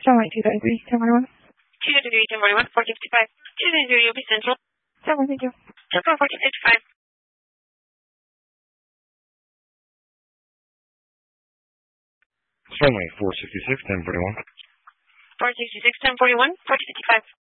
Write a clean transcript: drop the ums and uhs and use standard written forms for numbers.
Starlight 2 degree, 1041. 2 degree, 1041, 455. 2 degree, you'll be central. 7, thank you. Central, 1455. Starlight 466, 1041. 466, 1041, 1455.